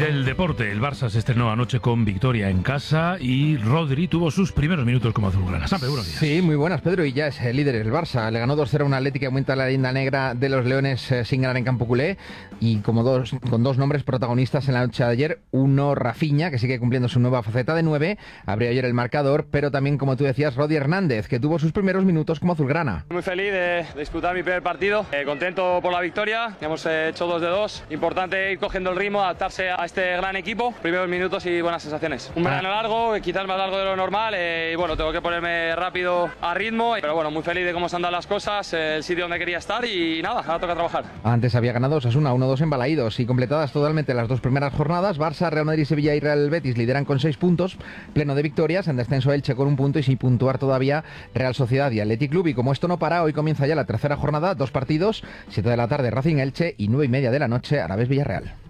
del deporte, el Barça se estrenó anoche con victoria en casa y Rodri tuvo sus primeros minutos como azulgrana. Sampe, buenos días. Sí, muy buenas, Pedro, y ya es el líder el Barça. Le ganó 2-0 a un Atlético y aumenta la leyenda negra de los Leones sin ganar en Campo Culé, y con dos nombres protagonistas en la noche de ayer. Uno, Rafinha, que sigue cumpliendo su nueva faceta de 9, abrió ayer el marcador, pero también, como tú decías, Rodri Hernández, que tuvo sus primeros minutos como azulgrana. Muy feliz de disputar mi primer partido, contento por la victoria. Hemos hecho 2 de 2. Importante ir cogiendo el ritmo, adaptarse a este gran equipo. Primeros minutos y buenas sensaciones. Un verano largo, quizás más largo de lo normal, y bueno, tengo que ponerme rápido a ritmo, pero bueno, muy feliz de cómo se han dado las cosas, el sitio donde quería estar y nada, ahora toca trabajar. Antes había ganado Osasuna 1-2 en Balaídos, y completadas totalmente las dos primeras jornadas, Barça, Real Madrid, Sevilla y Real Betis lideran con 6 puntos, pleno de victorias. En descenso Elche con 1 punto y sin puntuar todavía Real Sociedad y Athletic Club. Y como esto no para, hoy comienza ya la tercera jornada, 2 partidos, 7 de la tarde Racing Elche y 9:30 de la noche Alavés Villarreal.